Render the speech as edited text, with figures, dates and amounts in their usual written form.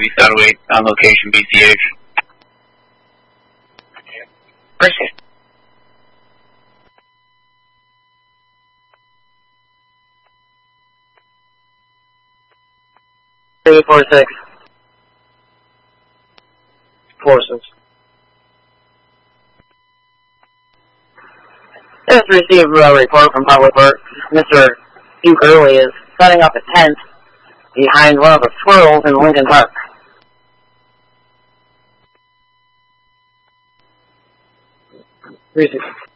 Heavy Satellite on location BCH. Appreciate it. Three, 4, 6. 4, 6. Just received a report from Public Works. Mr. Hugh Gurley is setting up a tent behind one of the swirls in Lincoln Park. 3, 6.